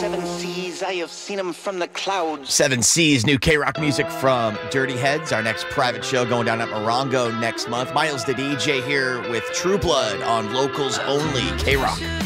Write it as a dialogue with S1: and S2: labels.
S1: seven seas, I have seen him from the clouds.
S2: Seven Seas, new K-Rock music from Dirty Heads. Our next private show going down at Morongo next month. Miles the DJ here with True Blood on Locals Only K-Rock.